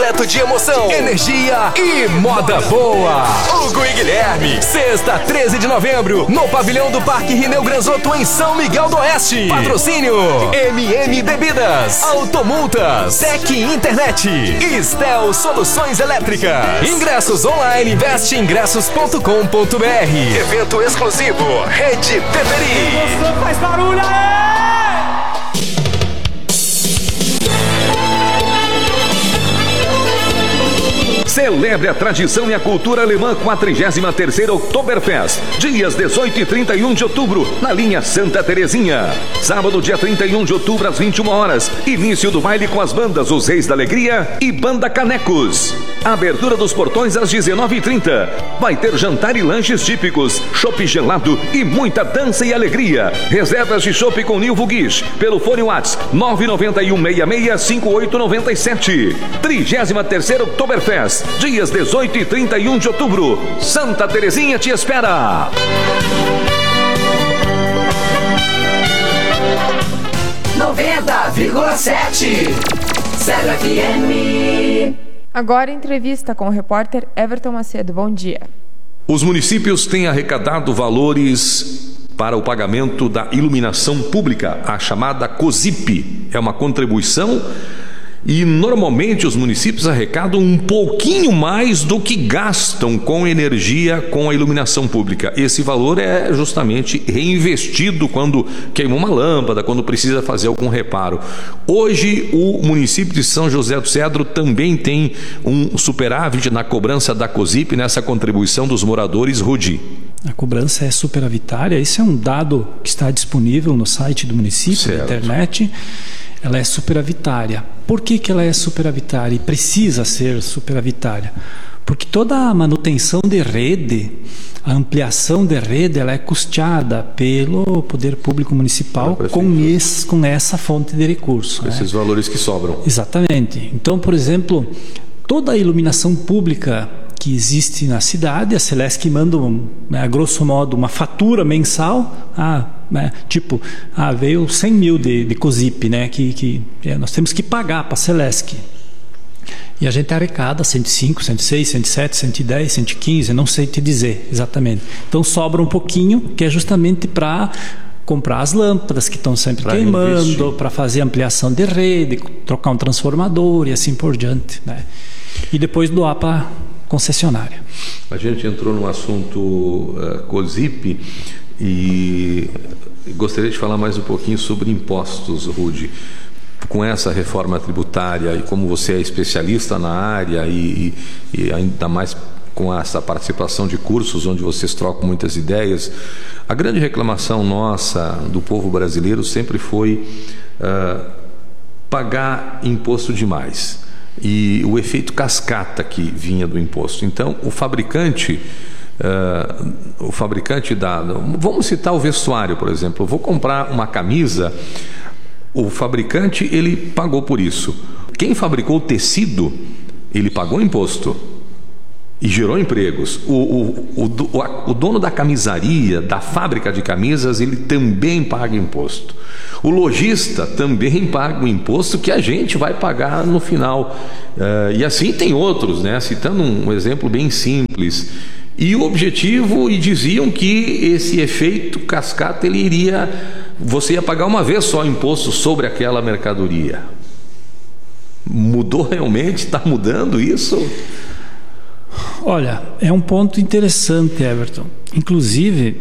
repleto de emoção, energia e moda boa. Hugo e Guilherme, sexta, 13 de novembro, no pavilhão do Parque Rineu Granzotto, em São Miguel do Oeste. Patrocínio MM Bebidas, Automultas, Tec Internet e Stel Soluções Elétricas. Ingressos online, vesteingressos.com.br. Evento exclusivo, Rede Peperi. Você faz barulho aí! Celebre a tradição e a cultura alemã com a 33ª Oktoberfest, dias 18 e 31 de outubro, na linha Santa Terezinha. Sábado, dia 31 de outubro, às 21 horas, início do baile com as bandas Os Reis da Alegria e Banda Canecos. Abertura dos portões às 19h30. Vai ter jantar e lanches típicos, chopp gelado e muita dança e alegria. Reservas de chopp com Nilvo Guiz, pelo fone WhatsApp 991665897. 33ª Oktoberfest, dias 18 e 31 de outubro. Santa Terezinha te espera. 90,7 Zero FM. Agora entrevista com o repórter Everton Macedo. Bom dia. Os municípios têm arrecadado valores para o pagamento da iluminação pública, a chamada COSIP. É uma contribuição e normalmente os municípios arrecadam um pouquinho mais do que gastam com energia com a iluminação pública. Esse valor é justamente reinvestido quando queima uma lâmpada, quando precisa fazer algum reparo. Hoje o município de São José do Cedro também tem um superávit na cobrança da COSIP, nessa contribuição dos moradores. Rudi. A cobrança é superavitária. Esse é um dado que está disponível no site do município, na internet. Ela é superavitária. Por que ela é superavitária e precisa ser superavitária? Porque toda a manutenção de rede, a ampliação de rede, ela é custeada pelo Poder Público Municipal com essa fonte de recurso. Esses valores que sobram. Exatamente. Então, por exemplo, toda a iluminação pública que existe na cidade, a Celesc manda, a grosso modo, uma fatura mensal, veio 100 mil de COSIP, né, que nós temos que pagar para a Celesc. E a gente arrecada 105, 106, 107, 110, 115, não sei te dizer exatamente. Então sobra um pouquinho, que é justamente para comprar as lâmpadas que estão sempre queimando, para fazer ampliação de rede, trocar um transformador e assim por diante, né? E depois doar para concessionária. A gente entrou no assunto COSIP e gostaria de falar mais um pouquinho sobre impostos, Rudi. Com essa reforma tributária e como você é especialista na área e ainda mais com essa participação de cursos onde vocês trocam muitas ideias, a grande reclamação nossa, do povo brasileiro, sempre foi pagar imposto demais. E o efeito cascata que vinha do imposto. Então, o fabricante vamos citar o vestuário, por exemplo. Eu vou comprar uma camisa, o fabricante, ele pagou por isso. Quem fabricou o tecido, ele pagou imposto e gerou empregos. O dono da camisaria, da fábrica de camisas, ele também paga imposto. O lojista também paga o imposto que a gente vai pagar no final. E assim tem outros, né? Citando um exemplo bem simples. E o objetivo, e diziam que esse efeito cascata, você ia pagar uma vez só imposto sobre aquela mercadoria. Mudou realmente? Está mudando isso? Olha, é um ponto interessante, Everton. Inclusive,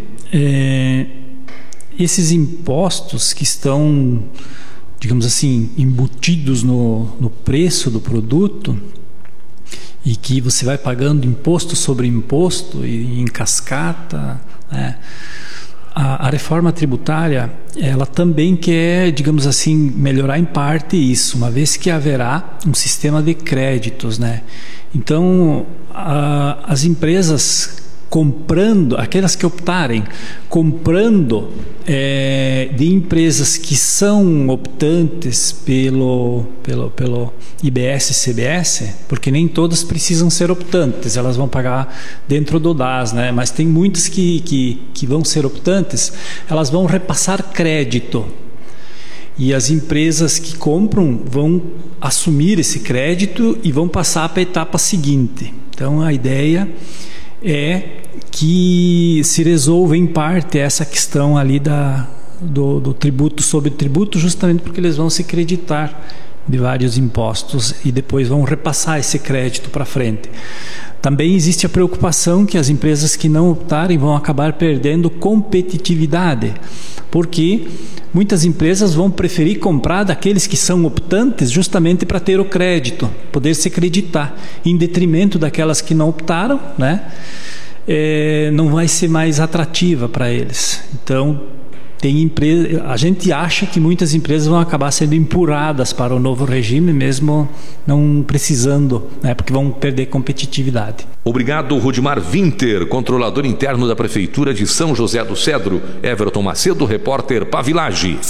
esses impostos que estão, digamos assim, embutidos no preço do produto e que você vai pagando imposto sobre imposto e em cascata, né? A reforma tributária, ela também quer, digamos assim, melhorar em parte isso, uma vez que haverá um sistema de créditos, né? Então, as empresas comprando, aquelas que optarem, comprando de empresas que são optantes pelo IBS-CBS, porque nem todas precisam ser optantes, elas vão pagar dentro do DAS, né? Mas tem muitas que vão ser optantes, elas vão repassar crédito. E as empresas que compram vão assumir esse crédito e vão passar para a etapa seguinte. Então, a ideia é que se resolva em parte essa questão ali do tributo sobre tributo, justamente porque eles vão se creditar de vários impostos e depois vão repassar esse crédito para frente. Também existe a preocupação que as empresas que não optarem vão acabar perdendo competitividade, porque muitas empresas vão preferir comprar daqueles que são optantes justamente para ter o crédito, poder se creditar, em detrimento daquelas que não optaram, né? Não vai ser mais atrativa para eles. Então, a gente acha que muitas empresas vão acabar sendo empurradas para o novo regime, mesmo não precisando, né, porque vão perder competitividade. Obrigado, Rudimar Winter, controlador interno da Prefeitura de São José do Cedro. Everton Macedo, repórter Pavilage.